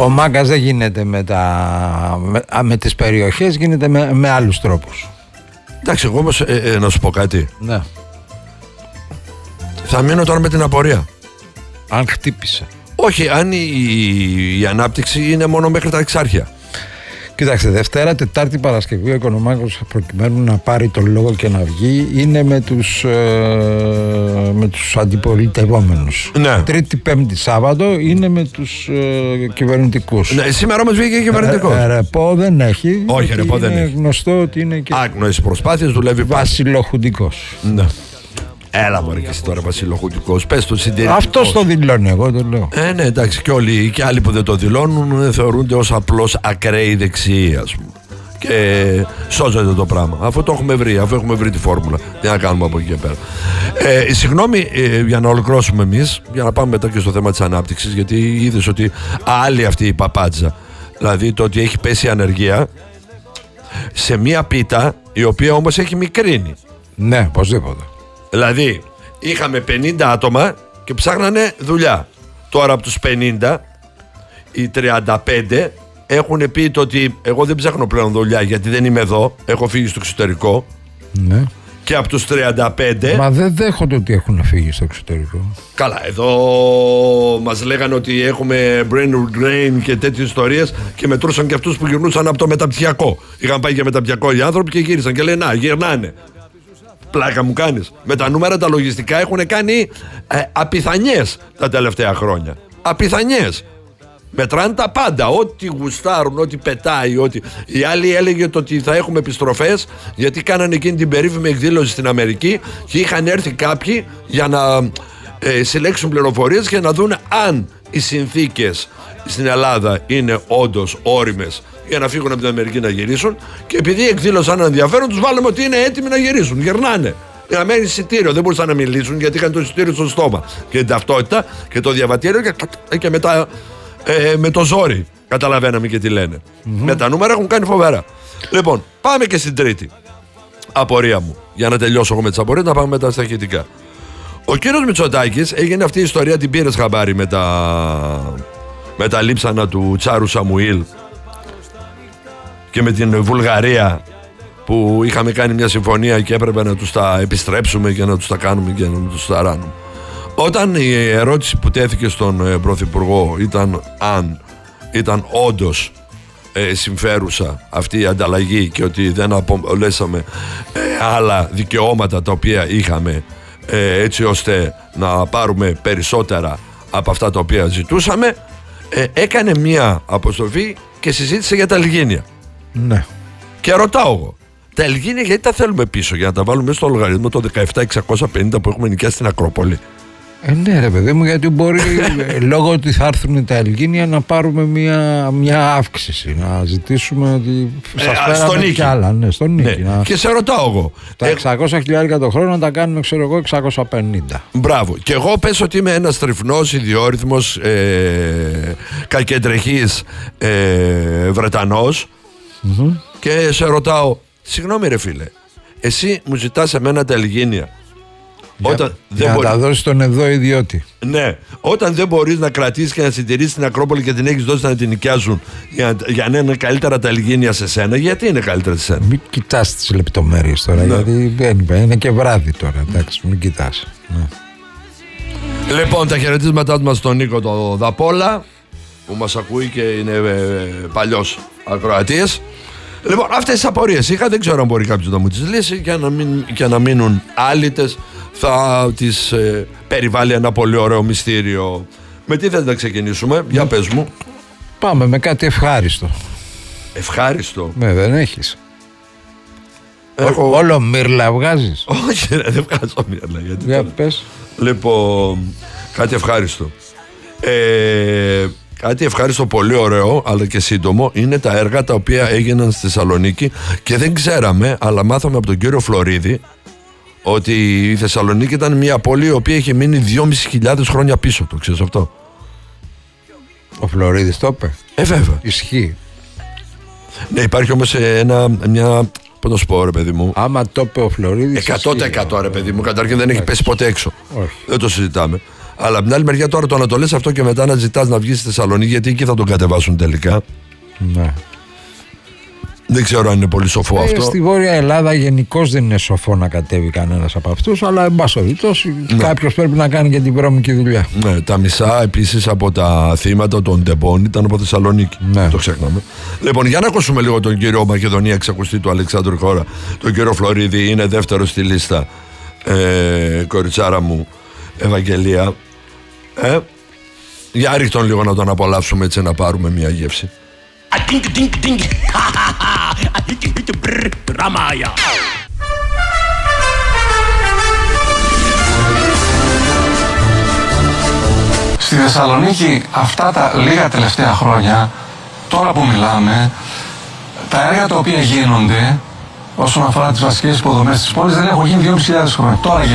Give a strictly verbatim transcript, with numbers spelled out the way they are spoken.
Ο μάγκας δεν γίνεται με, τα, με, με τις περιοχές, γίνεται με, με άλλους τρόπους. Εντάξει, εγώ όμως ε, ε, να σου πω κάτι. Ναι. Θα μείνω τώρα με την απορία. Αν χτύπησε. Όχι, αν η, η ανάπτυξη είναι μόνο μέχρι τα Εξάρχεια. Κοίταξε, Δευτέρα, Τετάρτη, Παρασκευή ο Οικονομάκος, προκειμένου να πάρει τον λόγο και να βγει, είναι με τους, ε, με τους αντιπολιτευόμενους. Ναι. Τρίτη, Πέμπτη, Σάββατο είναι με τους ε, κυβερνητικούς. Ναι, σήμερα όμως βγήκε κυβερνητικός. Ε, ρεπό δεν έχει. Όχι, ρεπό δεν έχει. Είναι γνωστό ότι είναι και άγνωες προσπάθειες, δουλεύει πάλι. Βασιλοχουντικός. Ναι. Έλα μωρέ και εσύ τώρα βασιλοχουντικός. Πες το συντηρητικός. Αυτός το δηλώνει, εγώ το λέω. Ε, ναι, εντάξει, και όλοι και άλλοι που δεν το δηλώνουν θεωρούνται ως απλώς ακραίοι δεξιοί, ας πούμε. Και σώζεται το πράγμα. Αφού το έχουμε βρει, αφού έχουμε βρει τη φόρμουλα. Τι να κάνουμε από εκεί και πέρα. Ε, συγγνώμη, ε, για να ολοκληρώσουμε εμείς, για να πάμε μετά και στο θέμα της ανάπτυξης, γιατί είδες ότι άλλη αυτή η παπάτζα. Δηλαδή το ότι έχει πέσει η ανεργία σε μία πίτα η οποία όμως έχει μικρύνει. Ναι, οπωσδήποτε. Δηλαδή, είχαμε πενήντα άτομα και ψάχνανε δουλειά. Τώρα από τους πενήντα, οι τριάντα πέντε έχουν πει το ότι εγώ δεν ψάχνω πλέον δουλειά γιατί δεν είμαι εδώ, έχω φύγει στο εξωτερικό. Ναι. Και από τους τριάντα πέντε... Μα δεν δέχονται ότι έχουν φύγει στο εξωτερικό. Καλά, εδώ μας λέγανε ότι έχουμε brain drain και τέτοιες ιστορίες και μετρούσαν και αυτούς που γυρνούσαν από το μεταπτυχιακό. Είχαν πάει για μεταπτυχιακό οι άνθρωποι και γύρισαν και λένε να, γυρνάνε. Πλάκα μου κάνεις. Με τα νούμερα τα λογιστικά έχουν κάνει ε, απιθανιές τα τελευταία χρόνια. Απιθανιές. Μετράνε τα πάντα. Ό,τι γουστάρουν, ό,τι πετάει. Ό,τι... Οι άλλοι έλεγε ότι θα έχουμε επιστροφές γιατί κάνανε εκείνη την περίφημη εκδήλωση στην Αμερική και είχαν έρθει κάποιοι για να ε, συλλέξουν πληροφορίες και να δουν αν οι συνθήκες στην Ελλάδα είναι όντως όριμες για να φύγουν από την Αμερική να γυρίσουν. Και επειδή εκδήλωσαν ενδιαφέρον, τους βάλαμε ότι είναι έτοιμοι να γυρίσουν. Γυρνάνε. Να μένει εισιτήριο, δεν μπορούσαν να μιλήσουν γιατί είχαν το εισιτήριο στο στόμα. Και την ταυτότητα και το διαβατήριο και, και μετά ε, με το ζόρι. Καταλαβαίναμε και τι λένε. Mm-hmm. Με τα νούμερα έχουν κάνει φοβερά. Λοιπόν, πάμε και στην τρίτη απορία μου. Για να τελειώσω εγώ με τις απορίες, να πάμε μετά στα ηχητικά. Ο κύριος Μητσοτάκης, έγινε αυτή η ιστορία, την πήρες χαμπάρι με τα, με τα λείψανα του Τσάρου Σαμουήλ και με την Βουλγαρία που είχαμε κάνει μια συμφωνία και έπρεπε να τους τα επιστρέψουμε και να τους τα κάνουμε και να τους τα ράνουμε. Όταν η ερώτηση που τέθηκε στον ε, Πρωθυπουργό ήταν αν ήταν όντως ε, συμφέρουσα αυτή η ανταλλαγή και ότι δεν απολέσαμε ε, άλλα δικαιώματα τα οποία είχαμε ε, έτσι ώστε να πάρουμε περισσότερα από αυτά τα οποία ζητούσαμε, ε, έκανε μια αποστροφή και συζήτησε για τα Ελγίνια. Ναι. Και ρωτάω εγώ, τα Ελγίνια γιατί τα θέλουμε πίσω, για να τα βάλουμε στο λογαριασμό το δεκαεπτά χιλιάδες εξακόσια πενήντα που έχουμε νοικιάσει στην Ακρόπολη? Ε, ναι ρε παιδί μου, γιατί μπορεί λόγω ότι θα έρθουν τα Ελγίνια να πάρουμε μια, μια αύξηση, να ζητήσουμε ότι σας ε, φέραμε κι άλλα. Ναι, στον νίκη. Ναι. Να... Και σε ρωτάω εγώ, τα εξακόσια χιλιάδες το χρόνο να τα κάνουμε, ξέρω εγώ, εξακόσια πενήντα. Μπράβο. Και εγώ πες ότι είμαι ένας τρυφνός, ιδιόρυθμος, ε, κακεντρεχής ε, Βρετανός mm-hmm. και σε ρωτάω, συγγνώμη ρε φίλε, εσύ μου ζητάς εμένα τα Ελγίνια για, όταν για δεν να μπορεί... τα δώσεις τον εδώ ιδιώτη. Ναι, όταν δεν μπορείς να κρατήσεις και να συντηρήσεις την Ακρόπολη και την έχεις δώσει να την νοικιάζουν για, για να είναι καλύτερα τα Ελγίνια σε σένα, γιατί είναι καλύτερα σε σένα? Μην κοιτάς τις λεπτομέρειες τώρα, ναι. Γιατί είναι και βράδυ τώρα, εντάξει, μην κοιτάς. Ναι. Λοιπόν, τα χαιρετίσματά μας στον Νίκο το Δαπόλα που μας ακούει και είναι ε, παλιός ακροατής. Λοιπόν, αυτές τις απορίες είχα, δεν ξέρω αν μπορεί κάποιος να μου τις λύσει και να, μην, και να μείνουν άλυτες. Θα τις ε, περιβάλλει ένα πολύ ωραίο μυστήριο. Με τι θέλετε να ξεκινήσουμε, για πες μου. Πάμε με κάτι ευχάριστο. Ευχάριστο? Ναι, δεν έχεις? Έχω... Ό, όλο μύρλα βγάζεις? Όχι ρε, δεν βγάζω μύρλα. Γιατί για τώρα... πες. Λοιπόν, κάτι ευχάριστο. Ε, κάτι ευχάριστο πολύ ωραίο αλλά και σύντομο είναι τα έργα τα οποία έγιναν στη Θεσσαλονίκη και δεν ξέραμε, αλλά μάθαμε από τον κύριο Φλωρίδη ότι η Θεσσαλονίκη ήταν μια πόλη η οποία είχε μείνει δυόμισι χιλιάδες χρόνια πίσω. Το ξέρεις αυτό? Ο Φλωρίδης το είπε. Ε, βέβαια. Ισχύει. Ναι, υπάρχει όμως ένα, μια... Πώς να σου πω ρε παιδί μου. Άμα το είπε ο Φλωρίδης. εκατό τοις εκατό ρε παιδί μου. Καταρχήν δεν έχει πέσει ποτέ έξω. Όχι. Δεν το συζητάμε. Αλλά από την άλλη μεριά τώρα το να το λες αυτό και μετά να ζητάς να βγεις στη Θεσσαλονίκη, γιατί εκεί θα τον κατεβάσουν τελικά. Ναι. Δεν ξέρω αν είναι πολύ σοφό ε, αυτό. Στη Βόρεια Ελλάδα γενικώς δεν είναι σοφό να κατέβει κανένας από αυτούς, αλλά εν πάση περιπτώσει ναι. κάποιος πρέπει να κάνει και την βρώμικη δουλειά. Ναι, τα μισά επίσης από τα θύματα των ντεμπών ήταν από Θεσσαλονίκη. Ναι. Το ξεχνάμε. Λοιπόν, για να ακούσουμε λίγο τον κύριο Μακεδονία εξακουστή του Αλεξάνδρου Χώρα, τον κύριο Φλωρίδη, είναι δεύτερο στη λίστα. Ε, κοριτσάρα μου, Ευαγγελία. Ε, για ρίχτον λίγο να τον απολαύσουμε έτσι να πάρουμε μια γεύση. Στη Θεσσαλονίκη αυτά τα λίγα τελευταία χρόνια, τώρα που μιλάμε, τα έργα τα οποία γίνονται όσον αφορά τις βασικές υποδομές της πόλης δεν έχουν γίνει δυόμισι χιλιάδες χρόνια. Τώρα